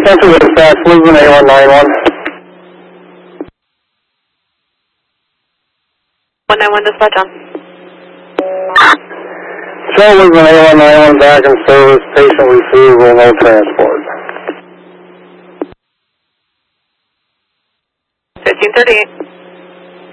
Central Dispatch, Lisbon A191. 191 dispatch on. Central Lisbon A191 back in service, patient receivable, no transport. 1538.